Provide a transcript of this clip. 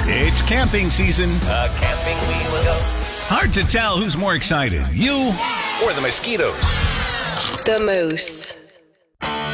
It's camping season. Camping we will go. Hard to tell who's more excited, you Or the mosquitoes. The Moose.